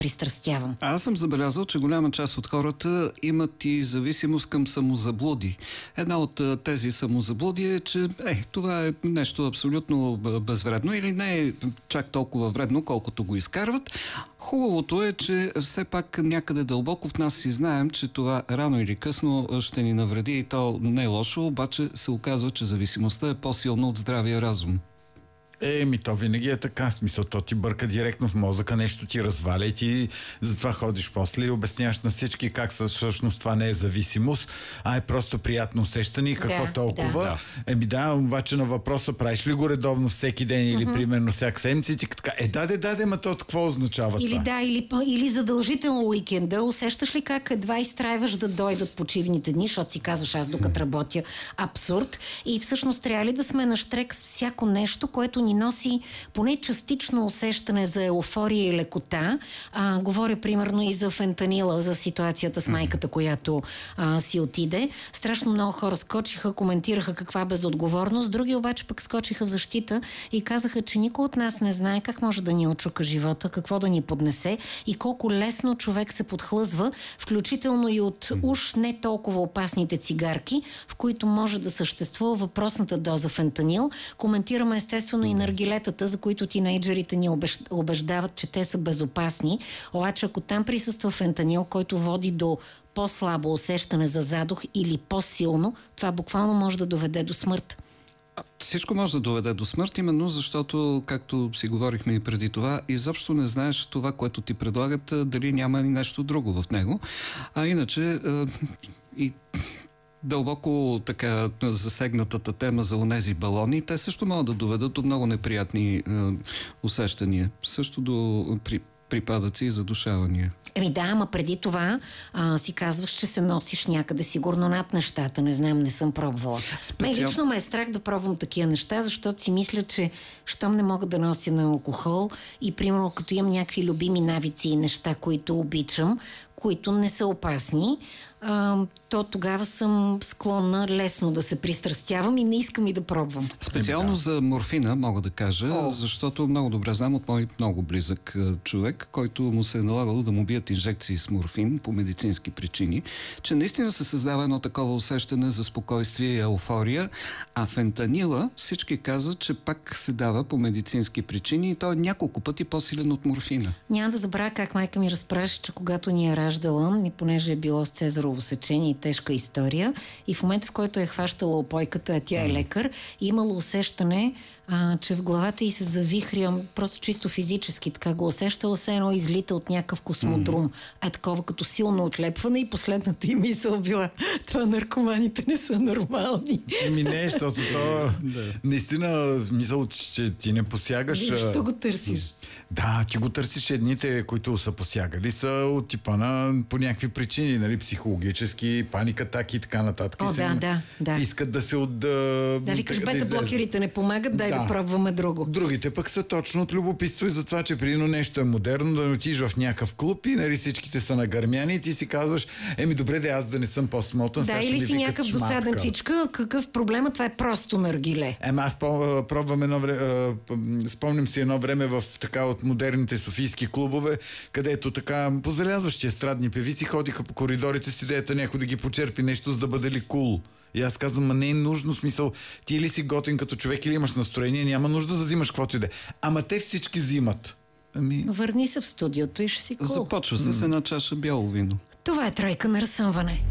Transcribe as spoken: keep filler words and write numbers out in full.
пристрастявам. Аз съм забелязал, че голяма част от хората имат и зависимост към самозаблуди. Една от тези самозаблуди е, че е, това е нещо абсолютно безвредно или не е чак толкова вредно, колкото го изкарват. Хубавото е, че все пак някъде дълбоко в нас си знаем, че това рано или късно ще ни навреди и то не е лошо, обаче се оказва, че зависимостта е по-силна от здравия разум. Еми, то винаги е така. Смисъл, то ти бърка директно в мозъка, нещо ти разваля и ти затова ходиш после и обясняваш на всички как всъщност това не е зависимост, а е просто приятно усещане и какво да, толкова. Да. Еми да, обаче на въпроса правиш ли го редовно всеки ден или mm-hmm. примерно всяка седмица и ти така, е даде, даде, ма то какво означава или това? Да, или, или задължително уикенда. Усещаш ли как едва изтрайваш да дойдат почивните дни, защото си казваш аз докато работя абсурд и всъщност трябва ли да сме на штрек с всяко нещо, което ни носи поне частично усещане за еуфория и лекота. А, говоря примерно и за фентанила, за ситуацията с майката, която а, си отиде. Страшно много хора скочиха, коментираха каква безотговорност, други обаче пък скочиха в защита и казаха, че никой от нас не знае как може да ни очука живота, какво да ни поднесе и колко лесно човек се подхлъзва, включително и от уж не толкова опасните цигарки, в които може да съществува въпросната доза фентанил. Коментираме естествено и наргилетата, за които тинейджерите ни убеждават, че те са безопасни. Обаче ако там присъства фентанил, който води до по-слабо усещане за задух или по-силно, това буквално може да доведе до смърт. Всичко може да доведе до смърт, именно защото, както си говорихме и преди това, изобщо не знаеш това, което ти предлагат, дали няма и нещо друго в него. А иначе и дълбоко така засегнатата тема за онези балони, те също могат да доведат до много неприятни е, усещания. Също до при, припадъци и задушавания. Еми да, ама преди това а, си казваш, че се носиш някъде сигурно над нещата. Не знам, не съм пробвала. Специал... Ме лично ме е страх да пробвам такива неща, защото си мисля, че щом не мога да нося на алкохол и примерно като имам някакви любими навици и неща, които обичам, които не са опасни, а, то тогава съм склонна лесно да се пристрастявам и не искам и да пробвам. Специално за морфина мога да кажа, О. защото много добре знам от мой много близък човек, който му се е налагало да му бият инжекции с морфин по медицински причини, че наистина се създава едно такова усещане за спокойствие и еуфория, а фентанила всички казват, че пак се дава по медицински причини и той е няколко пъти по-силен от морфина. Няма да забравя как майка ми разпраше, че когато ни е раждала, и понеже е било с цезарово сечение и тежка история, и в момента, в който е хващала опойката, а тя е лекар, и имала усещане, а, че в главата й се завихря, просто чисто физически, така го усещала, все едно излита от някакъв космодрум. Mm. А такова като силно отлепване и последната й мисъл била, това наркоманите не са нормални. Еми не, защото то наистина мисъл, че ти не посягаш. Защо го търсиш? Да, ти го търсиш. Едните, които са посягали, са от типа на по някакви причини, нали, психологически, паника, атаки и така нататък. О, да, да, да. Искат да се от... Да, викаш, да бета-блокерите не помагат, дай да. да пробваме друго. Другите пък са точно от любопитство и за това, че приедно нещо е модерно, да не отиш в някакъв клуб и нали всичките са нагърмяни и ти си казваш, еми добре, да аз да не съм по-смотан. Да, или си някакъв досаден чичка, какъв проблема, това е просто наргиле. Ема аз пробвам едно време, спомням си едно време в така от модерните софийски клубове, където така позалязващи естрадни певици ходиха по коридорите с идеята някой да ги почерпи нещо, за да бъде ли кул. Cool. И аз казвам, ма не е нужно, смисъл, ти или си готин като човек, или имаш настроение, няма нужда да взимаш каквото и да е. Ама те всички взимат. Ами... Върни се в студиото и ще си кул. Започва с една чаша бяло вино. Това е тройка на разсъмване.